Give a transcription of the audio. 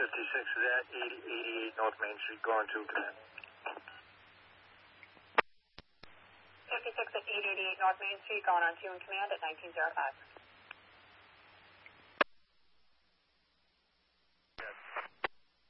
is at 8088 North Main Street, going to command. 56 at 888 North Main Street, going on 2 in command at 1905.